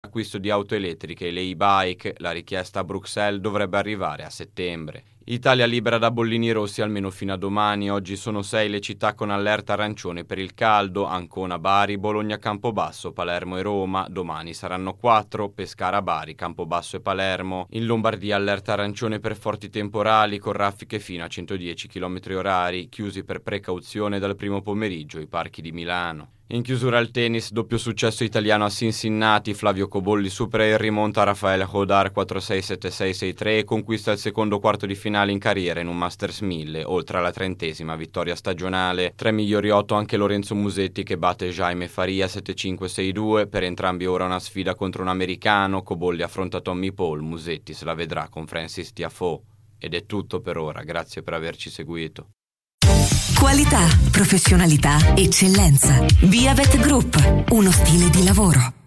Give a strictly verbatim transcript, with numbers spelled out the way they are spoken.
acquisto di auto elettriche e le e-bike. La richiesta a Bruxelles dovrebbe arrivare a settembre. Italia libera da bollini rossi almeno fino a domani. Oggi sono sei le città con allerta arancione per il caldo: Ancona, Bari, Bologna, Campobasso, Palermo e Roma. Domani saranno quattro: Pescara, Bari, Campobasso e Palermo. In Lombardia allerta arancione per forti temporali con raffiche fino a centodieci chilometri orari. Chiusi per precauzione dal primo pomeriggio i parchi di Milano. In chiusura al tennis, doppio successo italiano a Cincinnati. Flavio Cobolli supera e rimonta Rafael Hodar quattro sei sette sei sei tre e conquista il secondo quarto di finale in carriera in un Masters mille, oltre alla trentesima vittoria stagionale. Tre migliori otto anche Lorenzo Musetti, che batte Jaime Faria sette cinque sei due. Per entrambi ora una sfida contro un americano. Cobolli affronta Tommy Paul, Musetti se la vedrà con Francis Tiafoe. Ed è tutto per ora, grazie per averci seguito. Qualità, professionalità, eccellenza. Via Vet Group, uno stile di lavoro.